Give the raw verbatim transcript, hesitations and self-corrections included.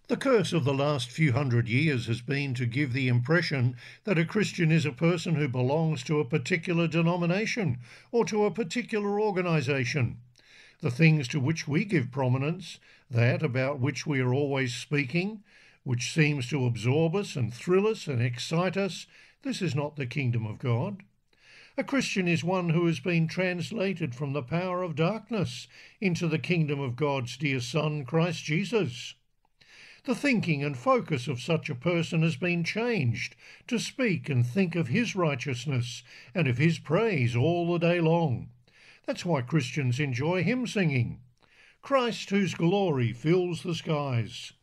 The curse of the last few hundred years has been to give the impression that a Christian is a person who belongs to a particular denomination or to a particular organisation. The things to which we give prominence, that about which we are always speaking, which seems to absorb us and thrill us and excite us, this is not the kingdom of God. A Christian is one who has been translated from the power of darkness into the kingdom of God's dear Son, Christ Jesus. The thinking and focus of such a person has been changed to speak and think of his righteousness and of his praise all the day long. That's why Christians enjoy hymn singing. Christ, whose glory fills the skies.